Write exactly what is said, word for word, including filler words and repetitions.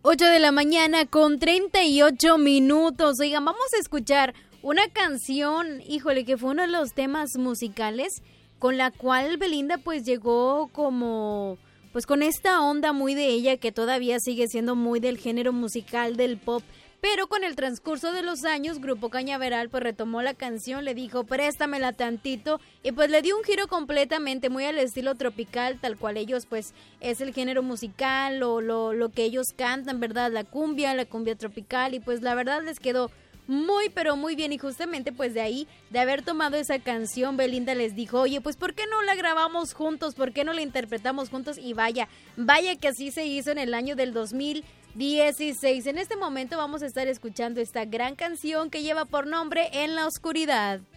ocho de la mañana con treinta y ocho minutos. Oigan, vamos a escuchar una canción, híjole, que fue uno de los temas musicales con la cual Belinda pues llegó como, pues con esta onda muy de ella que todavía sigue siendo muy del género musical del pop. Pero con el transcurso de los años, Grupo Cañaveral pues retomó la canción, le dijo préstamela tantito y pues le dio un giro completamente muy al estilo tropical, tal cual ellos pues es el género musical, lo, lo, lo que ellos cantan, ¿verdad? La cumbia, la cumbia tropical y pues la verdad les quedó muy pero muy bien y justamente pues de ahí, de haber tomado esa canción, Belinda les dijo, oye pues ¿por qué no la grabamos juntos? ¿Por qué no la interpretamos juntos? Y vaya, vaya que así se hizo en el año del dos mil dieciséis. En este momento vamos a estar escuchando esta gran canción que lleva por nombre En la Oscuridad.